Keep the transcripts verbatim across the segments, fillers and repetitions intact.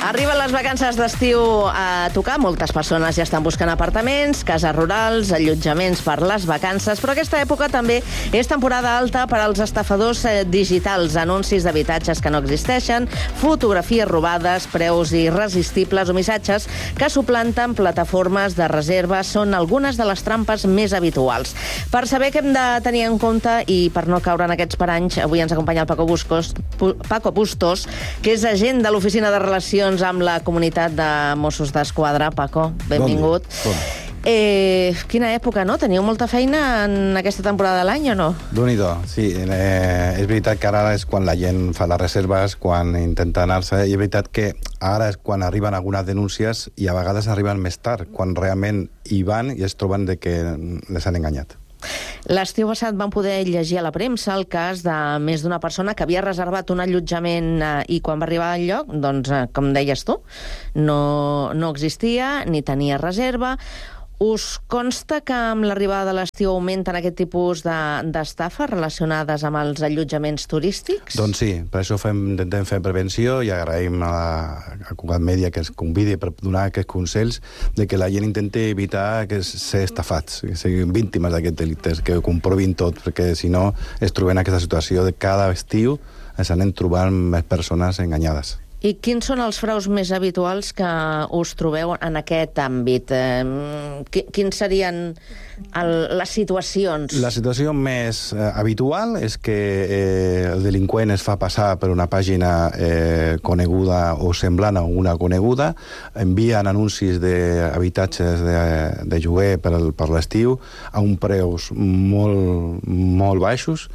Arriben les vacances d'estiu a tocar. Moltes persones ja estan buscant apartaments, cases rurals, allotjaments per les vacances, però aquesta època també és temporada alta per als estafadors digitals, anuncis d'habitatges que no existeixen, fotografies robades, preus irresistibles o missatges que suplanten plataformes de reserva són algunes de les trampes més habituals. Per saber què hem de tenir en compte i per no caure en aquests paranys, avui ens acompanya el Paco Bustos, Paco Bustos, que és agent de l'Oficina de Relacions amb la comunitat de Mossos d'Esquadra. Paco, benvingut. Bon dia. Eh, quina època, no? Teniu molta feina en aquesta temporada de l'any o no? Déu-n'hi-do, sí. Eh, és veritat que ara és quan la gent fa les reserves, quan intenta anar-se, i és veritat que ara és quan arriben algunes denúncies i a vegades arriben més tard, quan realment hi van i es troben de que les han enganyat. L'estiu passat vam poder llegir a la premsa el cas de més d'una persona que havia reservat un allotjament eh, i quan va arribar al lloc, doncs, eh, com deies tu, no, no existia ni tenia reserva. Us consta que amb l'arribada de l'estiu augmenten aquest tipus d'estafes de, relacionades amb els allotjaments turístics? Doncs sí, per això fem, intentem fer prevenció i agraïm a, la, a Cugat Mèdia que ens convidi per donar aquests consells de que la gent intenti evitar que ser estafats, que siguin víctimes d'aquests delictes, que ho comprovin tot, perquè si no es troben en aquesta situació de cada estiu ens anem trobant més persones enganyades. I quins són els fraus més habituals que us trobeu en aquest àmbit? Eh, quins serien el, les situacions? La situació més eh, habitual és que eh, el delinqüent es fa passar per una pàgina eh, coneguda o semblant a una coneguda, envien anuncis d'habitatges de, de lloguer per, el, per l'estiu a uns preus molt, molt baixos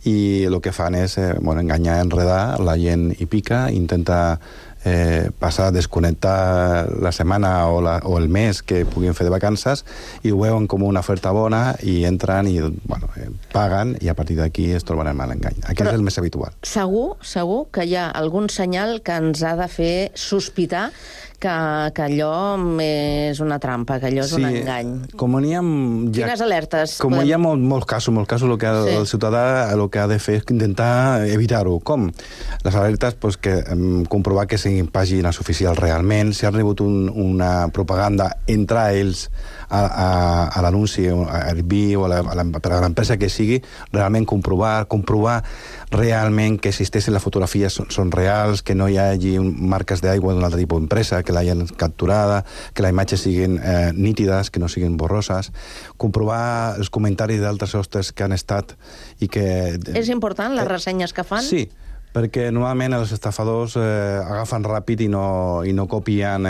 i el que fan és eh, bueno, enganyar, enredar, la gent hi pica, intenta Eh, passar a desconnectar la setmana o, la, o el mes que puguin fer de vacances i ho veuen com una oferta bona i entren i bueno, eh, paguen i a partir d'aquí es troben el mal engany. Aquest Però és el més habitual. Segur, segur que hi ha algun senyal que ens ha de fer sospitar que, que allò és una trampa, que allò és sí, un engany. Com n'hi ha... Ja, Quines alertes? Com podem... hi ha molts molt casos, molt casos, el que ha, sí. el ciutadà el que ha de fer és intentar evitar-ho. Com? Les alertes, pues, que um, comprovar que siguin pàgines oficials realment, si ha rebut un, una propaganda entre ells a, a, a l'anunci, a Airbnb o a la, a la, per a l'empresa que sigui, realment comprovar, comprovar realment que existeixen les fotografies són, són reals, que no hi hagi marques d'aigua d'un altre tipus d'empresa, que l'hagin capturada, que les imatges siguin eh, nítides, que no siguin borroses, comprovar els comentaris d'altres hostes que han estat i que... És important, les ressenyes que fan? Sí, perquè normalment els estafadors eh, agafen ràpid i no, i no copien,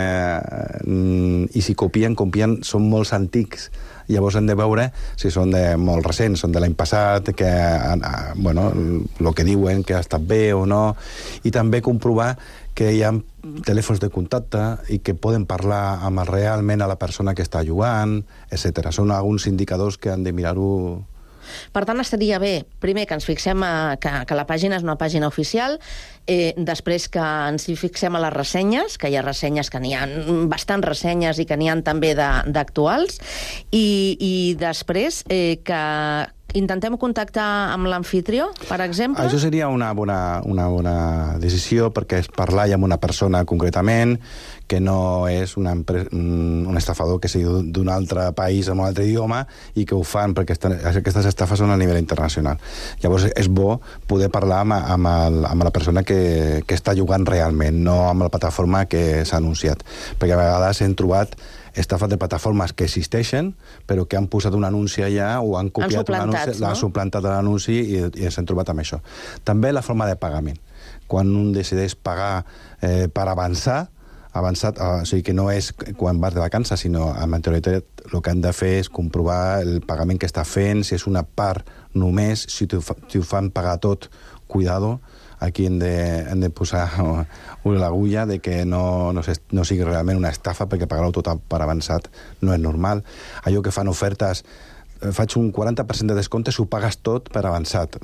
eh, i si copien, copien, són molt antics. Llavors hem de veure si són de molt recents, són de l'any passat, que, eh, bueno, el que diuen que ha estat bé o no, i també comprovar que hi ha telèfons de contacte i que poden parlar amb realment a la persona que està jugant, etcètera. Són alguns indicadors que han de mirar-ho. Per tant, estaria bé, primer, que ens fixem a, que, que la pàgina és una pàgina oficial, eh, després que ens hi fixem a les ressenyes, que hi ha ressenyes, que n'hi ha bastants ressenyes i que n'hi ha també d'actuals, i, i després eh, que intentem contactar amb l'amfitrió, per exemple? Això seria una bona, una bona decisió, perquè és parlar ja amb una persona concretament, que no és una un estafador que sigui d'un altre país amb un altre idioma i que ho fan perquè estan, aquestes estafes són a nivell internacional. Llavors és bo poder parlar amb, amb, el, amb la persona que, que està jugant realment, no amb la plataforma que s'ha anunciat. Perquè a vegades hem trobat estafes de plataformes que existeixen, però que han posat un anunci allà o han copiat un anunci, no? l'han suplantat l'anunci i, i ens hem trobat amb això. També la forma de pagament. Quan un decideix pagar eh, per avançar, avançat, o sigui que no és quan vas de vacances, sinó amb anterioritat el que han de fer és comprovar el pagament que està fent, si és una part només, si t'ho si fan pagar tot, cuidado, aquí hem de, hem de posar l'agulla de que no, no, no sigui realment una estafa, perquè pagar-ho tot per avançat no és normal. Allò que fan ofertes, faig un quaranta per cent de descompte si ho pagues tot per avançat.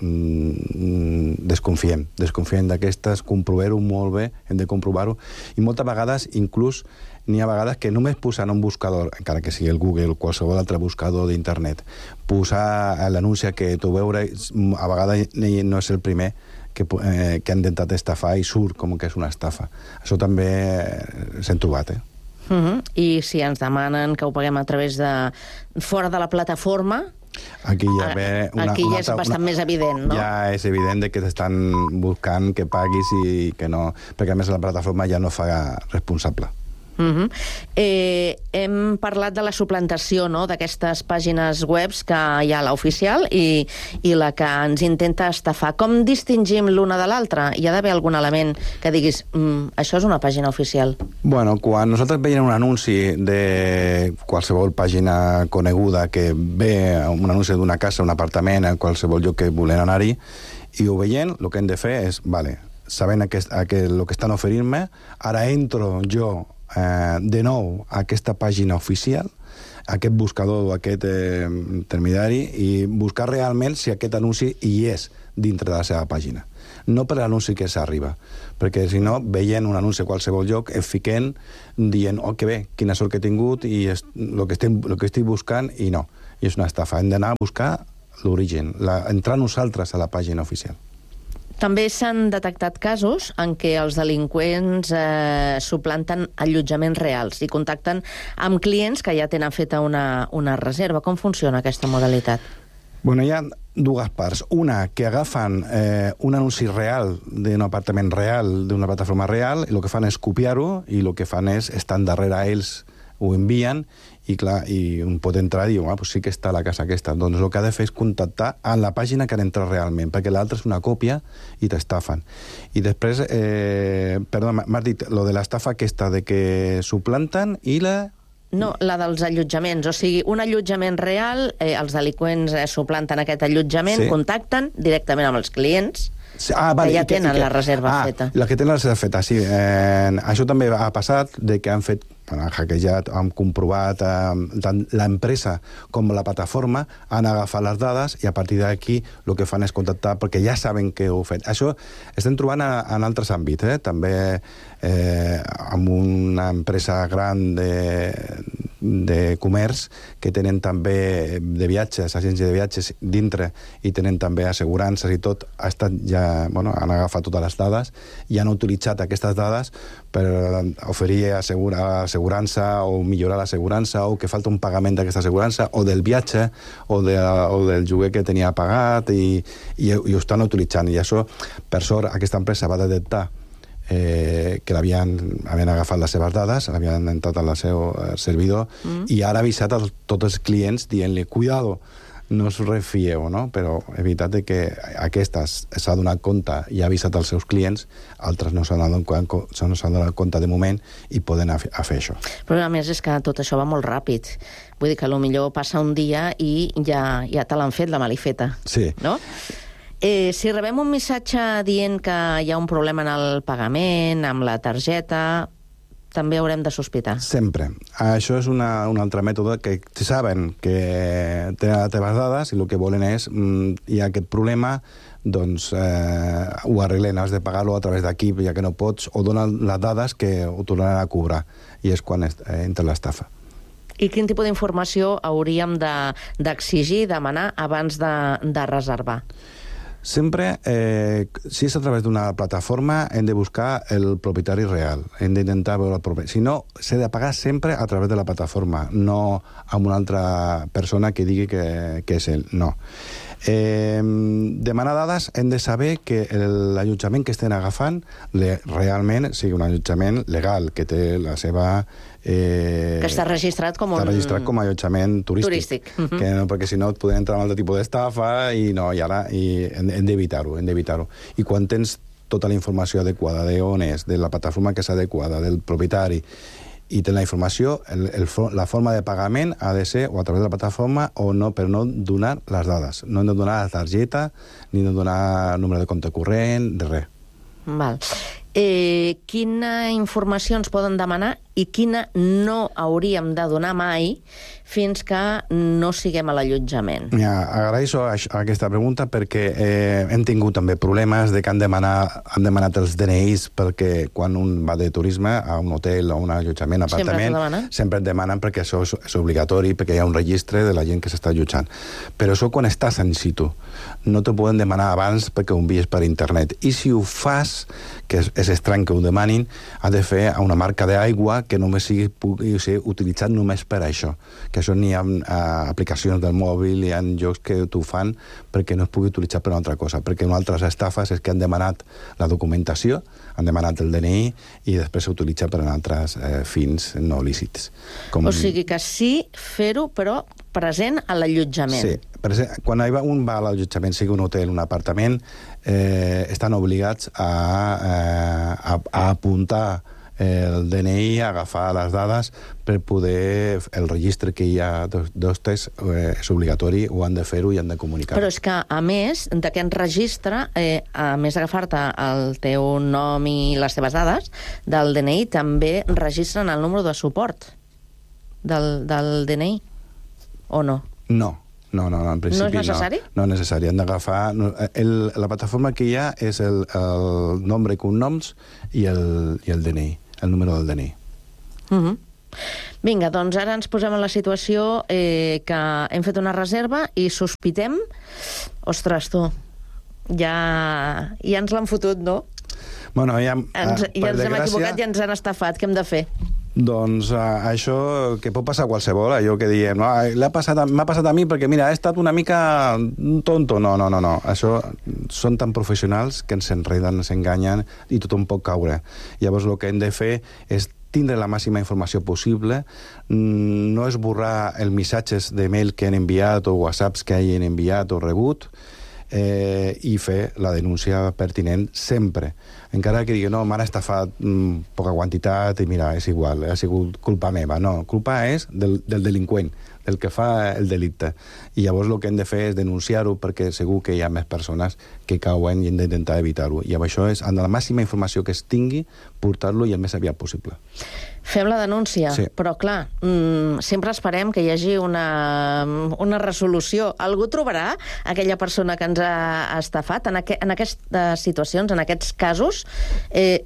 Mm, desconfiem, desconfiem d'aquestes, comprovar-ho molt bé, hem de comprovar-ho, i moltes vegades, inclús, n'hi ha vegades que només posant un buscador, encara que sigui el Google o qualsevol altre buscador d'internet, posar l'anunci que tu veure, a vegades no és el primer que, eh, que han intentat estafar i surt com que és una estafa. Això també s'hem trobat, eh? Uh -huh. I si ens demanen que ho paguem a través de... fora de la plataforma... Aquí ja, ve una, Aquí una ja és altra, bastant una, més evident, no? Ja és evident que t'estan buscant que paguis i que no... Perquè, a més, la plataforma ja no fa responsable. Uh -huh. eh, hem parlat de la suplantació, no?, d'aquestes pàgines webs que hi ha l'oficial i, i la que ens intenta estafar. Com distingim l'una de l'altra? Hi ha d'haver algun element que diguis mm, això és una pàgina oficial? Bueno, quan nosaltres veiem un anunci de qualsevol pàgina coneguda que ve un anunci d'una casa, un apartament, a qualsevol lloc que volem anar-hi, i ho veiem, el que hem de fer és, vale, sabent el que, que, que estan oferint-me, ara entro jo Eh, de nou a aquesta pàgina oficial, aquest buscador o aquest eh, intermediari, i buscar realment si aquest anunci hi és dintre de la seva pàgina. No per l'anunci que s'arriba, perquè si no, veient un anunci a qualsevol lloc, es fiquen dient, oh, que bé, quina sort que he tingut i el que, estem, lo que estic buscant, i no. I és una estafa. Hem d'anar a buscar l'origen, entrar nosaltres a la pàgina oficial. També s'han detectat casos en què els delinqüents eh, suplanten allotjaments reals i contacten amb clients que ja tenen feta una, una reserva. Com funciona aquesta modalitat? Bueno, hi ha dues parts. Una, que agafen eh, un anunci real d'un apartament real, d'una plataforma real, i el que fan és copiar-ho, i el que fan és estar darrere ells, ho envien, i clar, i un pot entrar i dir, ah, pues sí que està a la casa aquesta. Doncs el que ha de fer és contactar a la pàgina que han entrat realment, perquè l'altra és una còpia i t'estafen. I després, eh, perdó, m'has dit lo de l'estafa aquesta de que suplanten i la... No, la dels allotjaments. O sigui, un allotjament real, eh, els delinqüents eh, suplanten aquest allotjament, sí. Contacten directament amb els clients, ah, vale, que ja tenen que, la reserva ah, feta. La que tenen la reserva feta, sí. Eh, això també ha passat, de que han fet, bueno, han hackejat, han comprovat eh, tant l'empresa com la plataforma, han agafat les dades i a partir d'aquí el que fan és contactar, perquè ja saben que ho heu fet. Això estem trobant a, en altres àmbits, eh? També eh, amb una empresa gran de, de comerç que tenen també de viatges, agència de viatges dintre, i tenen també assegurances i tot, ha estat ja, bueno, han agafat totes les dades i han utilitzat aquestes dades per oferir assegura, assegurança o millorar l'assegurança, o que falta un pagament d'aquesta assegurança, o del viatge, o, de, o del lloguer que tenia pagat, i, i, i ho estan utilitzant. I això, per sort, aquesta empresa va detectar eh, que l'havien havien agafat les seves dades, l'havien entrat al seu servidor, mm. i ara ha avisat a tots els clients dient-li, cuidado, no us refieu, no? Però evitat de que aquestes s'ha donat compte i ha avisat als seus clients, altres no s'han donat, no s'han donat compte de moment i poden a fer això. Però a més és que tot això va molt ràpid. Vull dir que potser passa un dia i ja, ja te l'han fet la malifeta. Sí. No? Eh, si rebem un missatge dient que hi ha un problema en el pagament, amb la targeta, també haurem de sospitar. Sempre. Això és una, un altre mètode que si saben que tenen les teves dades i el que volen és, mm, hi ha aquest problema, doncs eh, ho arreglen, has de pagar-lo a través d'aquí, ja que no pots, o donen les dades que ho tornaran a cobrar, i és quan eh, entra l'estafa. I quin tipus d'informació hauríem d'exigir, de, demanar, abans de, de reservar? Sempre, eh, si és a través d'una plataforma, hem de buscar el propietari real. Hem d'intentar veure el propietari. Si no, s'ha de pagar sempre a través de la plataforma, no amb una altra persona que digui que, que és ell. No. Eh, demanar dades, hem de saber que l'allotjament que estem agafant le, realment sigui un allotjament legal, que té la seva... Eh, que està registrat com un... Està registrat com a allotjament turístic. turístic. Uh -huh. que no, perquè si no et poden entrar en un altre tipus d'estafa i no, i ara i hem, hem d'evitar-ho, hem d'evitar-ho. I quan tens tota la informació adequada de on és, de la plataforma que és adequada, del propietari, i tens la informació, el, el, la forma de pagament ha de ser o a través de la plataforma o no, però no donar les dades. No hem de donar la targeta, ni de donar número de compte corrent, de res. Val. Eh, quina informació ens poden demanar i quina no hauríem de donar mai fins que no siguem a l'allotjament? Ja, agraeixo aquesta pregunta perquè eh, hem tingut també problemes de que han, demanar, han demanat els D N Is perquè quan un va de turisme a un hotel o un allotjament, apartament, sempre, sempre et demanen perquè això és, és obligatori, perquè hi ha un registre de la gent que s'està allotjant. Però això quan estàs en situ. No te poden demanar abans perquè ho envies per internet. I si ho fas, que és, és estrany que ho demanin, ha de fer una marca d'aigua que només sigui, pugui ser utilitzat només per això. Que això n'hi ha uh, aplicacions del mòbil, hi ha jocs que t'ho fan perquè no es pugui utilitzar per una altra cosa. Perquè en altres estafes és que han demanat la documentació, han demanat el D N I i després s'utilitza per a altres eh, fins no lícits. Com... O sigui que sí fer-ho, però present a l'allotjament. Sí, present, quan un va a l'allotjament, sigui un hotel, un apartament, eh, estan obligats a, eh, a, a apuntar el D N I, a agafar les dades per poder... El registre que hi ha d'hostes eh, és obligatori, ho han de fer-ho i han de comunicar. Però és que, a més d'aquest registre, eh, a més d'agafar-te el teu nom i les teves dades del D N I, també registren el número de suport del, del D N I, o no? No. No, no, no, en principi no. No és necessari? No, no és necessari. Han d'agafar... El, la plataforma que hi ha és el, el nombre i cognoms i el, i el D N I, el número del D N I. Uh -huh. Vinga, doncs ara ens posem en la situació eh, que hem fet una reserva i sospitem... Ostres, tu, ja, ja ens l'han fotut, no? Bueno, ja... Ens, eh, ja ens hem gràcia... equivocat i ens han estafat. Què hem de fer? Doncs uh, això que pot passar a qualsevol, allò que diem, no? M'ha passat, passat a mi perquè, mira, he estat una mica tonto. No, no, no, no. Això són tan professionals que ens enreden, ens enganyen i tothom pot caure. Llavors el que hem de fer és tindre la màxima informació possible, no esborrar els missatges de mail que han enviat o whatsapps que hagin enviat o rebut, eh, i fer la denúncia pertinent sempre. Encara que digui, no, m'han estafat mm, poca quantitat i mira, és igual, ha sigut culpa meva. No, culpa és del, del delinqüent, del que fa el delicte. I llavors el que hem de fer és denunciar-ho perquè segur que hi ha més persones que cauen i hem d'intentar evitar-ho. I això és, amb la màxima informació que es tingui, portar-lo i el més aviat possible. Fem la denúncia, sí. Però clar, mmm, sempre esperem que hi hagi una, una resolució. Algú trobarà aquella persona que ens ha estafat? En, aqu en aquestes situacions, en aquests casos, eh,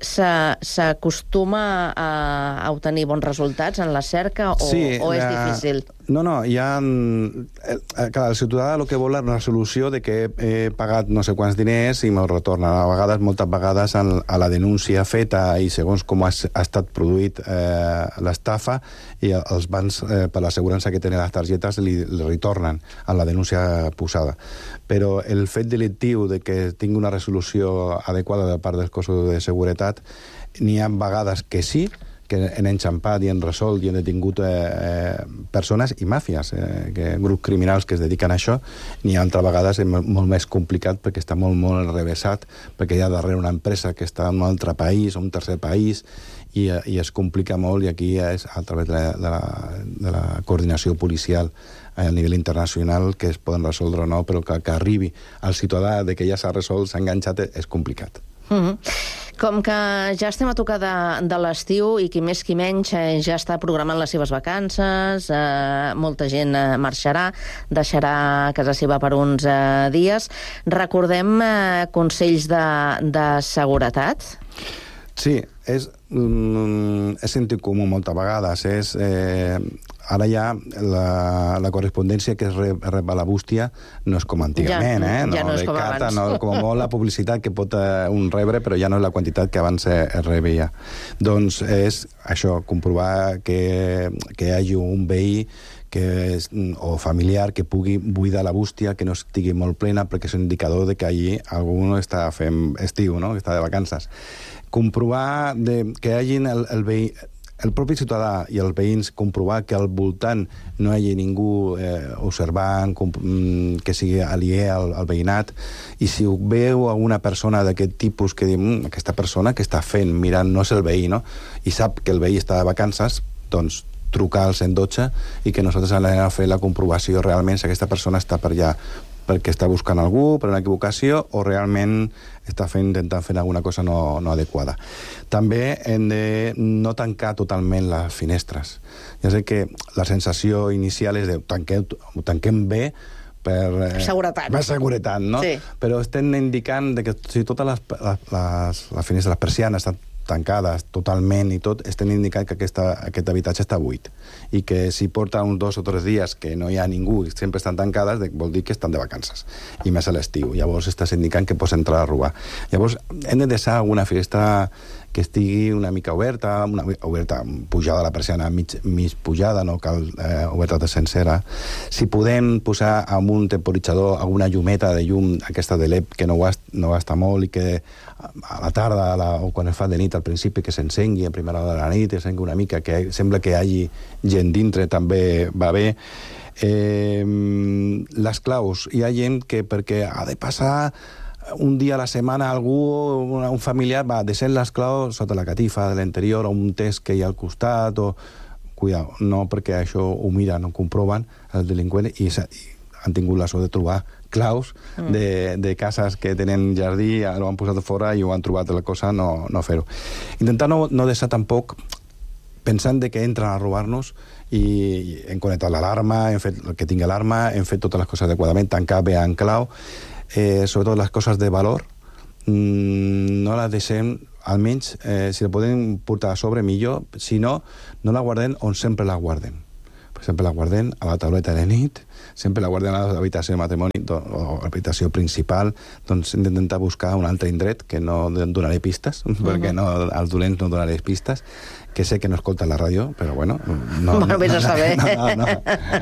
s'acostuma a, a obtenir bons resultats en la cerca o, sí, o és la... difícil? No, no, hi ha... El, el ciutadà el que vol és una solució de que he pagat no sé quants diners i me'l retornen. A vegades, moltes vegades, a la denúncia feta i segons com ha, ha estat produït eh, l'estafa, i els bancs, eh, per l'assegurança que tenen les targetes, li, li retornen a la denúncia posada. Però el fet delictiu de que tingui una resolució adequada de part dels cossos de seguretat, n'hi ha vegades que sí, que han enxampat i han resolt i han detingut eh, eh, persones i màfies, eh, que, grups criminals que es dediquen a això. N'hi ha altres vegades és molt més complicat perquè està molt, molt revessat, perquè hi ha darrere una empresa que està en un altre país o un tercer país i, i es complica molt, i aquí és a través de la, de la, de la coordinació policial a nivell internacional que es poden resoldre o no, però que, que arribi al ciutadà de que ja s'ha resolt, s'ha enganxat, és complicat. Mm-hmm. Com que ja estem a tocar de, de l'estiu i qui més qui menys eh, ja està programant les seves vacances, eh, molta gent eh, marxarà, deixarà casa seva per uns eh, dies. Recordem eh, consells de, de seguretat? Sí, és, mm, és sentit comú moltes vegades. És, eh, ara ja la, la correspondència que es rep, rep a la bústia no és com antigament, ja, eh? No, ja no és com carta, abans. No, com molt la publicitat que pot eh, un rebre, però ja no és la quantitat que abans es rebia. Doncs és això, comprovar que, que hi hagi un veí que és, o familiar que pugui buidar la bústia, que no estigui molt plena, perquè és un indicador de que allí algú està fent estiu, no? Que està de vacances. Comprovar de, que hi hagi el, el veí... El propi ciutadà i els veïns comprovar que al voltant no hi hagi ningú eh, observant, que sigui aliè al, al veïnat, i si veu alguna persona d'aquest tipus que diu mmm, aquesta persona que està fent, mirant, no és el veí, no? I sap que el veí està de vacances, doncs trucar al cent dotze i que nosaltres anem a fer la comprovació realment si aquesta persona està per allà. perquè està buscant algú per una equivocació o realment està fent, intentant fer alguna cosa no, no adequada. També hem de no tancar totalment les finestres. Ja sé que la sensació inicial és de tanquem, ho tanquem bé per... Eh, seguretat. Per seguretat, no? Sí. Però estem indicant que si totes les, les, les, les finestres, les persianes estan tancades totalment i tot, estem indicant que aquesta, aquest habitatge està buit i que si porta uns dos o tres dies que no hi ha ningú i sempre estan tancades, vol dir que estan de vacances i més a l'estiu. Llavors estàs indicant que pots entrar a robar. Llavors hem de deixar alguna finestra que estigui una mica oberta, una oberta, pujada la persiana mig, mig pujada, no cal eh, oberta de sencera. Si podem posar amb un temporitzador alguna llumeta de llum, aquesta de L E P, que no gasta, no gasta molt i que a la tarda a la, o quan es fa de nit al principi que s'encengui a primera hora de la nit, s'encengui una mica, que sembla que hi hagi gent dintre, també va bé. Eh, les claus, hi ha gent que perquè ha de passar un dia a la setmana algú, un familiar, va deixant les claus sota la catifa de l'interior o un test que hi ha al costat, o... Cuidao, no, perquè això ho miren, ho comproven els delinqüents i, i han tingut la sort de trobar claus mm. de, de cases que tenen jardí, ho han posat fora i ho han trobat la cosa, no, no fer-ho. Intentar no, no deixar tampoc pensant de que entren a robar-nos i hem connectat l'alarma, hem fet que tingui alarma, hem fet totes les coses adequadament, tancar bé en clau, eh, sobretot les coses de valor, mm, no les deixem, almenys, eh, si la podem portar a sobre, millor, si no, no la guardem on sempre la guardem. Per exemple, la guardem a la tauleta de nit, sempre la guardem a l'habitació de matrimoni o a l'habitació principal, doncs hem d'intentar buscar un altre indret que no donaré pistes, uh -huh. perquè no, als dolents no donaré pistes, que sé que no escolta la ràdio, però bueno... No, bueno, vés a saber. No, no, no.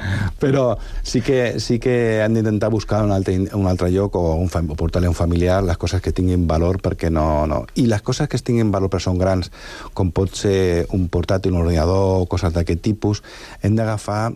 Però sí que, sí que han d'intentar buscar un altre, un altre lloc o, un, o portar-li a un familiar les coses que tinguin valor, perquè no, no... I les coses que tinguin valor però són grans, com pot ser un portàtil, un ordinador, coses d'aquest tipus, hem d'agafar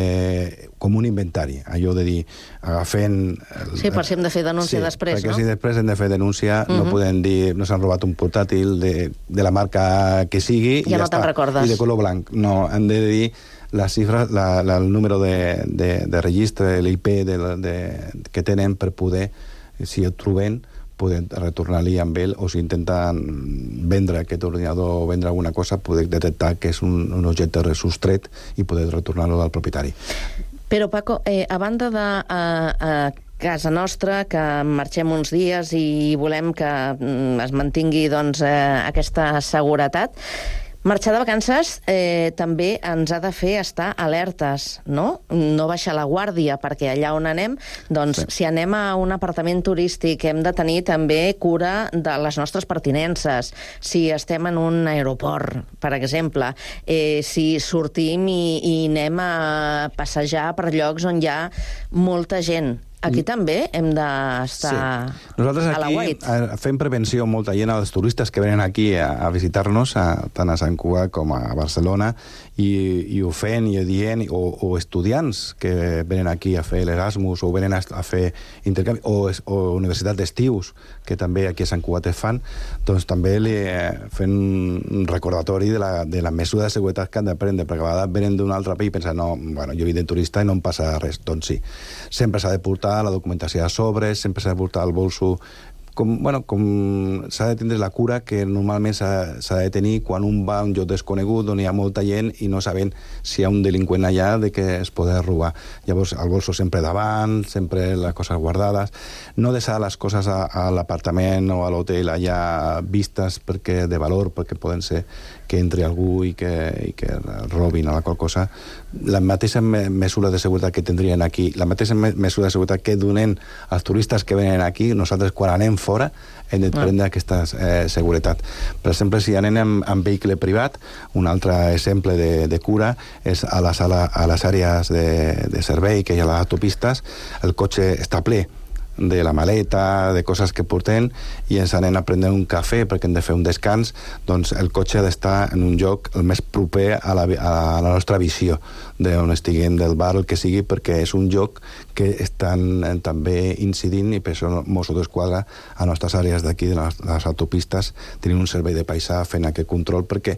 eh, com un inventari, allò de dir, agafent... El, sí, per si hem de fer denúncia sí, després, perquè no? si després hem de fer denúncia, uh -huh. no podem dir, no s'han robat un portàtil de, de la marca que sigui, ja, ja no te'n recordes. I de color blanc. No, hem de dir la xifra, la, la, el número de, de, de registre, l'I P de, de, que tenen per poder, si el trobem, poder retornar-li amb ell, o si intenten vendre aquest ordinador o vendre alguna cosa, poder detectar que és un, un objecte sostret i poder retornar-lo al propietari. Però, Paco, eh, a banda de a, a casa nostra, que marxem uns dies i volem que mm, es mantingui doncs, eh, aquesta seguretat, marxar de vacances eh, també ens ha de fer estar alertes, no? No baixar la guàrdia, perquè allà on anem, doncs, sí. si anem a un apartament turístic, hem de tenir també cura de les nostres pertinences. Si estem en un aeroport, per exemple, eh, si sortim i, i anem a passejar per llocs on hi ha molta gent, aquí també hem d'estar sí. Nosaltres a la aquí fem prevenció amb molta gent als turistes que venen aquí a, a visitar-nos, a, tant a Sant Cugat com a Barcelona, i, i ho fem i ho dient, o, o estudiants que venen aquí a fer l'Erasmus o venen a, a fer intercanvi, o, o universitats d'estius, que també aquí a Sant Cugat es fan, doncs també li fem un recordatori de la, de la mesura de seguretat que han de prendre, perquè a vegades venen d'un altre país i pensen, no, bueno, jo vinc de turista i no em passa res. Doncs sí, sempre s'ha de portar la documentació a sobre, sempre s'ha de portar el bolso, com, bueno, com s'ha de tindre la cura que normalment s'ha de tenir quan un va a un lloc desconegut on hi ha molta gent i no sabent si hi ha un delinqüent allà de que es pot robar. Llavors el bolso sempre davant, sempre les coses guardades, no deixar les coses a, a l'apartament o a l'hotel allà vistes perquè de valor, perquè poden ser que entri algú i que, i que robin a la qual cosa. La mateixa me mesura de seguretat que tindrien aquí, la mateixa me mesura de seguretat que donen als turistes que venen aquí, nosaltres quan anem fora hem de prendre ah. aquesta eh, seguretat. Per exemple, si anem amb, amb vehicle privat, un altre exemple de, de cura és a les, a, la, a les àrees de, de servei que hi ha a les autopistes, el cotxe està ple de la maleta, de coses que portem, i ens anem a prendre un cafè perquè hem de fer un descans, doncs el cotxe ha d'estar en un lloc el més proper a la, a la nostra visió d'on estiguem, del bar, el que sigui, perquè és un lloc que estan eh, també incidint, i per això Mossos d'Esquadra a nostres àrees d'aquí, de les, les autopistes, tenim un servei de paisà fent aquest control, perquè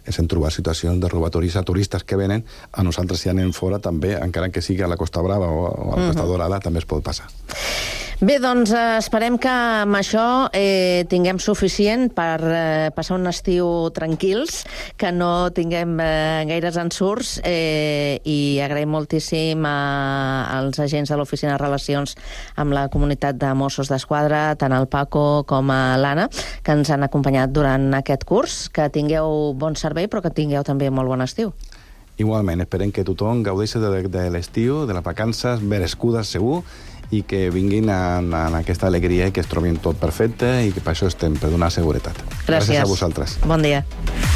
ens hem trobat situacions de robatoris a turistes que venen, a nosaltres si anem fora també, encara que sigui a la Costa Brava o a la Costa Dorada, també es pot passar. Bé, doncs eh, esperem que amb això eh, tinguem suficient per eh, passar un estiu tranquils, que no tinguem eh, gaires ensurts eh, i agraïm moltíssim a, als agents de l'Oficina de Relacions amb la comunitat de Mossos d'Esquadra, tant el Paco com a l'Anna, que ens han acompanyat durant aquest curs. Que tingueu bon servei, però que tingueu també molt bon estiu. Igualment, esperem que tothom gaudeixi de, de l'estiu, de les vacances, merescudes segur, i que vinguin en, en aquesta alegria i que es trobin tot perfecte i que per això estem, per donar seguretat. Gràcies. Gràcies a vosaltres. Bon dia.